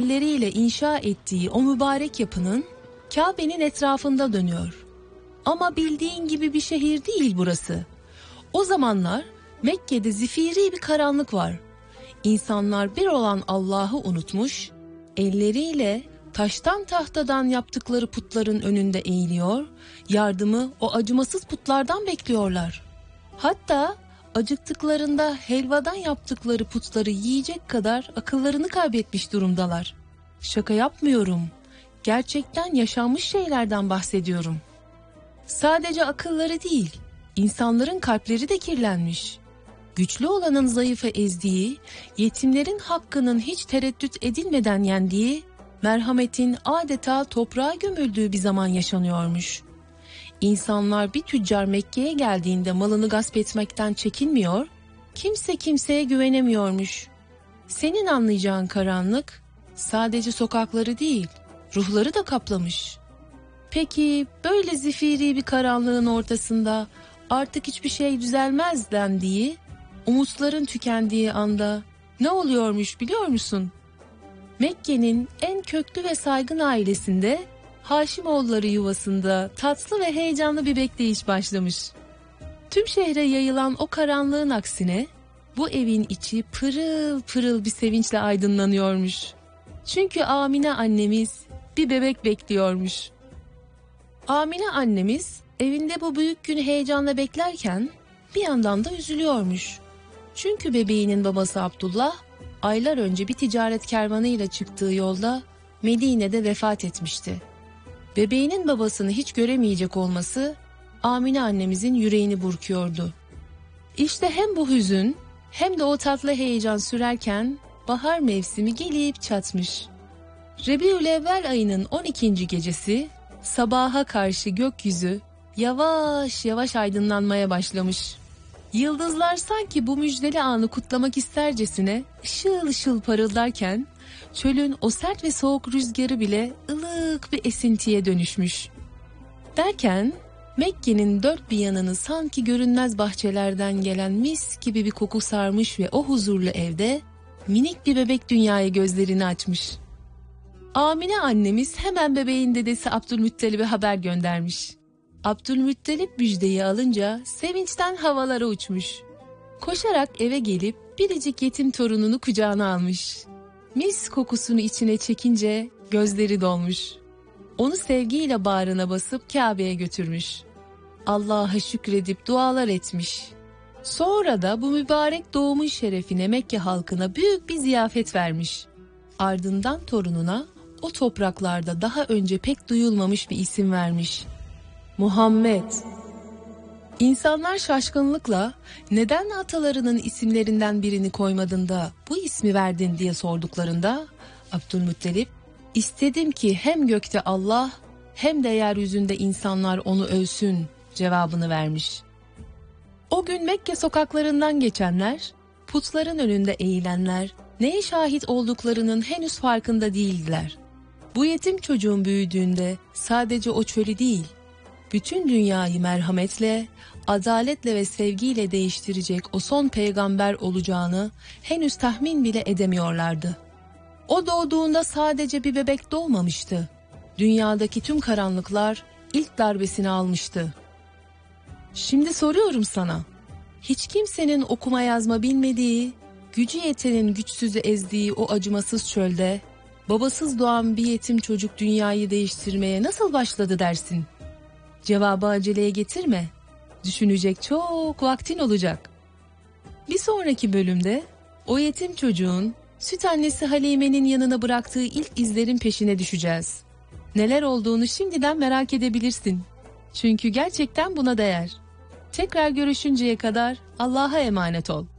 elleriyle inşa ettiği o mübarek yapının Kabe'nin etrafında dönüyor. Ama bildiğin gibi bir şehir değil burası. O zamanlar Mekke'de zifiri bir karanlık var. İnsanlar bir olan Allah'ı unutmuş, elleriyle taştan tahtadan yaptıkları putların önünde eğiliyor, yardımı o acımasız putlardan bekliyorlar. Hatta acıktıklarında helvadan yaptıkları putları yiyecek kadar akıllarını kaybetmiş durumdalar. Şaka yapmıyorum. Gerçekten yaşanmış şeylerden bahsediyorum. Sadece akılları değil, insanların kalpleri de kirlenmiş. Güçlü olanın zayıfı ezdiği, yetimlerin hakkının hiç tereddüt edilmeden yendiği, merhametin adeta toprağa gömüldüğü bir zaman yaşanıyormuş. İnsanlar bir tüccar Mekke'ye geldiğinde malını gasp etmekten çekinmiyor, kimse kimseye güvenemiyormuş. Senin anlayacağın karanlık sadece sokakları değil, ruhları da kaplamış. Peki böyle zifiri bir karanlığın ortasında artık hiçbir şey düzelmez dendiği, umutların tükendiği anda ne oluyormuş biliyor musun? Mekke'nin en köklü ve saygın ailesinde Haşimoğulları yuvasında tatlı ve heyecanlı bir bekleyiş başlamış. Tüm şehre yayılan o karanlığın aksine bu evin içi pırıl pırıl bir sevinçle aydınlanıyormuş. Çünkü Amine annemiz bir bebek bekliyormuş. Amine annemiz evinde bu büyük günü heyecanla beklerken bir yandan da üzülüyormuş. Çünkü bebeğinin babası Abdullah aylar önce bir ticaret kervanıyla çıktığı yolda Medine'de vefat etmişti. Bebeğinin babasını hiç göremeyecek olması Amine annemizin yüreğini burkuyordu. İşte hem bu hüzün hem de o tatlı heyecan sürerken bahar mevsimi gelip çatmış. Rebiülevvel ayının 12. gecesi sabaha karşı gökyüzü yavaş yavaş aydınlanmaya başlamış. Yıldızlar sanki bu müjdeli anı kutlamak istercesine ışıl ışıl parıldarken çölün o sert ve soğuk rüzgarı bile ılık bir esintiye dönüşmüş. Derken Mekke'nin dört bir yanını sanki görünmez bahçelerden gelen mis gibi bir koku sarmış ve o huzurlu evde minik bir bebek dünyaya gözlerini açmış. Amine annemiz hemen bebeğin dedesi Abdülmuttalib'e haber göndermiş. Abdülmuttalip müjdeyi alınca sevinçten havalara uçmuş. Koşarak eve gelip biricik yetim torununu kucağına almış. Mis kokusunu içine çekince gözleri dolmuş. Onu sevgiyle bağrına basıp Kabe'ye götürmüş. Allah'a şükredip dualar etmiş. Sonra da bu mübarek doğumun şerefine Mekke halkına büyük bir ziyafet vermiş. Ardından torununa o topraklarda daha önce pek duyulmamış bir isim vermiş. Muhammed. İnsanlar şaşkınlıkla neden atalarının isimlerinden birini koymadın da bu ismi verdin diye sorduklarında Abdülmuttalip, istedim ki hem gökte Allah hem de yeryüzünde insanlar onu övsün cevabını vermiş. O gün Mekke sokaklarından geçenler, putların önünde eğilenler, neye şahit olduklarının henüz farkında değildiler. Bu yetim çocuğun büyüdüğünde sadece o çölü değil, bütün dünyayı merhametle, adaletle ve sevgiyle değiştirecek o son peygamber olacağını henüz tahmin bile edemiyorlardı. O doğduğunda sadece bir bebek doğmamıştı. Dünyadaki tüm karanlıklar ilk darbesini almıştı. Şimdi soruyorum sana, hiç kimsenin okuma yazma bilmediği, gücü yetenin güçsüzü ezdiği o acımasız çölde, babasız doğan bir yetim çocuk dünyayı değiştirmeye nasıl başladı dersin? Cevabı aceleye getirme. Düşünecek çok vaktin olacak. Bir sonraki bölümde o yetim çocuğun süt annesi Halime'nin yanına bıraktığı ilk izlerin peşine düşeceğiz. Neler olduğunu şimdiden merak edebilirsin. Çünkü gerçekten buna değer. Tekrar görüşünceye kadar Allah'a emanet ol.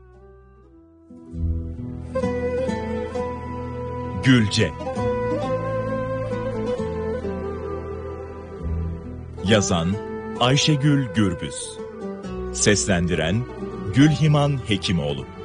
Gülce. Yazan Ayşegül Gürbüz. Seslendiren Gülhiman Hekimoğlu.